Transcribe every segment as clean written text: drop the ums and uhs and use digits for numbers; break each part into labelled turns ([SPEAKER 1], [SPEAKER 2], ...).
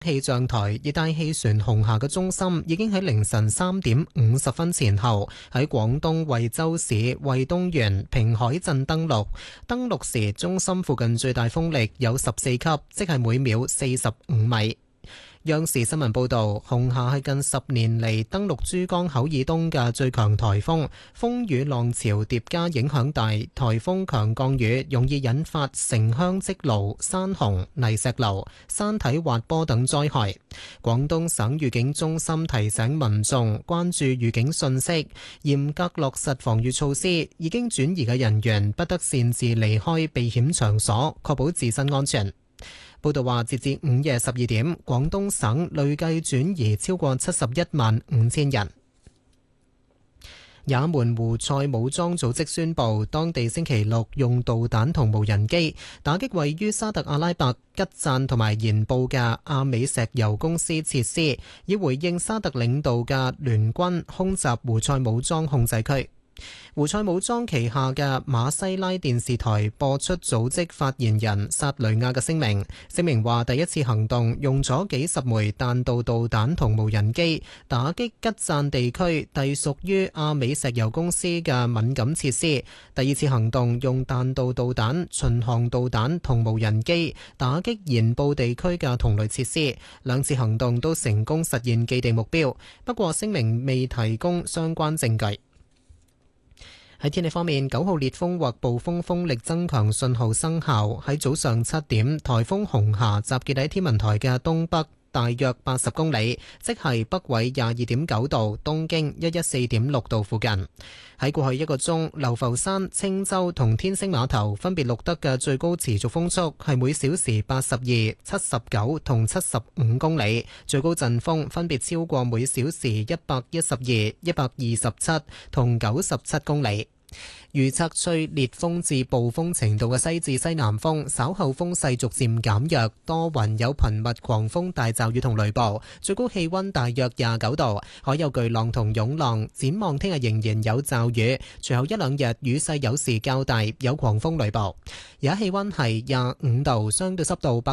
[SPEAKER 1] 氣象台熱帶氣旋紅霞嘅中心已經喺凌晨3點50分前後喺廣東惠州市惠東縣平海鎮登陸。登陸時，中心附近最大風力有14級，即係每秒45米。央視新聞報導，紅霞係近10年嚟登陸珠江口以東嘅最強颱風，風雨浪潮疊加影響大，颱風強降雨容易引發城鄉積澇、山洪、泥石流、山體滑坡等災害。廣東省預警中心提醒民眾關注預警信息，嚴格落實防禦措施，已經轉移嘅人員不得擅自離開避險場所，確保自身安全。報道話，截至午夜12點，廣東省累計轉移超過715000人。也門胡塞武裝組織宣布，當地星期六用導彈同無人機打擊位於沙特阿拉伯吉贊同埋鹽布嘅阿美石油公司設施，以回應沙特領導嘅聯軍空襲胡塞武裝控制區。胡塞武裝旗下嘅馬西拉電視台播出組織發言人薩雷亞嘅聲明話，第一次行動用咗幾十枚彈道導彈同無人機打擊吉贊地區隸屬於阿美石油公司嘅敏感設施，第二次行動用彈道導彈、巡航導彈同無人機打擊鹽布地區嘅同類設施，兩次行動都成功實現既定目標，不過聲明未提供相關證據。喺天氣方面，9號烈風或暴風風力增強信號生效。喺早上7點，颱風紅霞集結喺天文台嘅東北大約80公里，即係北緯22.9度、東經114.6度附近。喺過去一個鐘，流浮山、青洲同天星碼頭分別錄得嘅最高持續風速係每小時82、79同75公里，最高陣風分別超過每小時112、127同97公里。預測吹烈風至暴風程度嘅西至西南風，稍後風勢逐漸減弱，多雲有頻密狂風大驟雨同雷暴，最高氣溫大約29度，海有巨浪同湧浪。展望聽日仍然有驟雨，隨後一兩日雨勢有時較大，有狂風雷暴。而家氣溫係25度，相對濕度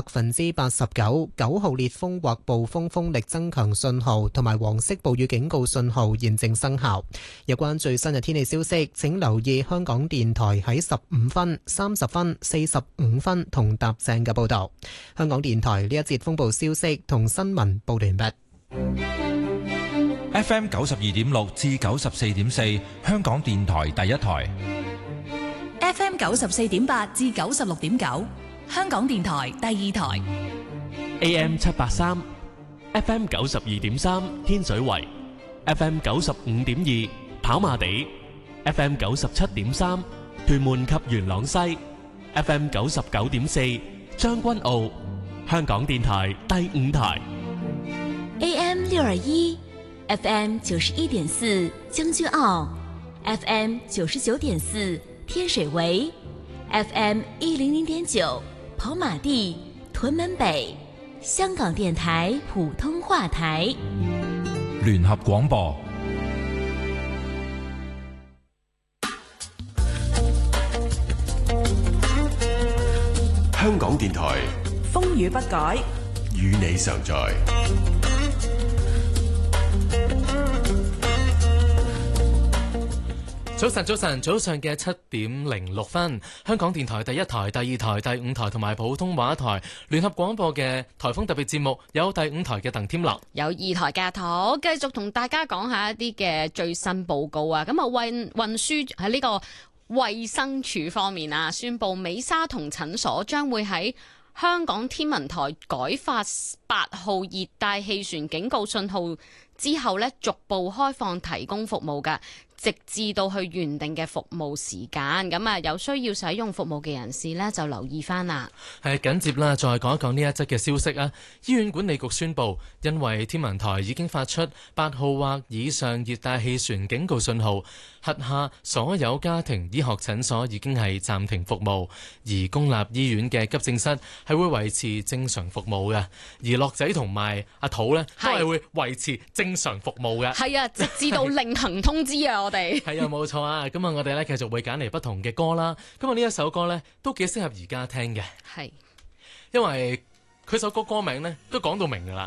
[SPEAKER 1] 89%。9號烈風或暴風風力增強信號同埋黃色暴雨警告信號現正生效。有關最新嘅天氣消息，請留意香港電台喺15分、30分、45分同踏正嘅報道。香港電台呢一節風暴消息同新聞報完畢。
[SPEAKER 2] FM 92.6至94.4，香港電台第一台。
[SPEAKER 3] FM 94.8至96.9，香港電台第二台。
[SPEAKER 4] AM 783 FM 92.3，天水圍。FM 95.2，跑馬地。FM 97.3，屯門及元朗西。FM 99.4，將軍澳。香港電台第五台。
[SPEAKER 3] AM 621 FM 91.4，將軍澳。FM 99.4，天水圍。FM 100.9，跑馬地、屯門北。香港電台普通話台。
[SPEAKER 2] 聯合廣播。
[SPEAKER 5] 香港電台
[SPEAKER 6] 風雨不改，
[SPEAKER 5] 與你常在。
[SPEAKER 7] 早上嘅7:06，香港電台第一台、第二台、第五台同埋普通話台聯合廣播嘅颱風特別節目，有第五台嘅鄧添樂，
[SPEAKER 8] 有2台嘅土，繼續同大家講下一啲嘅最新報告啊！咁啊，運輸喺呢個衛生署方面啊，宣布美沙酮診所將會喺香港天文台改發8號熱帶氣旋警告信號之後呢，逐步開放提供服務㗎，直至到去原定嘅服務時間。咁啊，有需要使用服務嘅人士呢，就留意翻啦。
[SPEAKER 7] 係緊接啦，再講一講呢一則嘅消息啊！醫院管理局宣布，因為天文台已經發出8號或以上熱帶氣旋警告信號，轄下所有家庭醫學診所已經係暫停服務，而公立醫院嘅急症室係會維持正常服務嘅。而樂仔同埋阿土呢，都係會維持正常服務嘅。
[SPEAKER 8] 係啊，直至到另行通知啊！我哋
[SPEAKER 7] 係啊，冇錯啊！咁啊，我哋咧繼續會揀嚟不同嘅歌啦。咁啊，呢一首歌咧都幾適合而家聽嘅。
[SPEAKER 8] 係，
[SPEAKER 7] 因為佢首歌歌名呢都講到明㗎啦，